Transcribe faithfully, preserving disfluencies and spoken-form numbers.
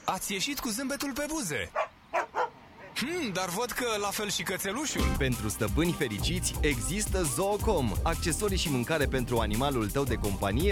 ați ieșit cu zâmbetul pe buze. Hmm, dar văd că la fel și cățelușul. Pentru stăpâni fericiți există Zoocom, accesorii și mâncare pentru animalul tău de companie